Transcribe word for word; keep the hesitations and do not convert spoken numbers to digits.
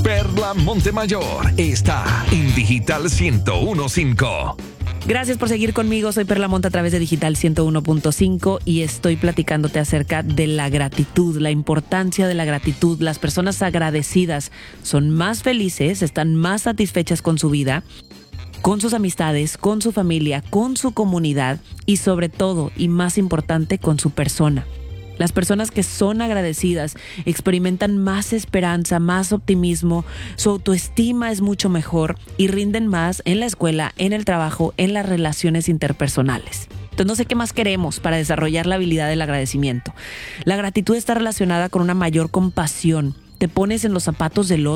Perla Montemayor está en Digital ciento uno punto cinco. Gracias por seguir conmigo. Soy Perla Monte a través de Digital ciento uno punto cinco y estoy platicándote acerca de la gratitud, la importancia de la gratitud. Las personas agradecidas son más felices, están más satisfechas con su vida, con sus amistades, con su familia, con su comunidad y sobre todo, y más importante, con su persona. Las personas que son agradecidas experimentan más esperanza, más optimismo, su autoestima es mucho mejor y rinden más en la escuela, en el trabajo, en las relaciones interpersonales. Entonces no sé qué más queremos para desarrollar la habilidad del agradecimiento. La gratitud está relacionada con una mayor compasión. Te pones en los zapatos del otro.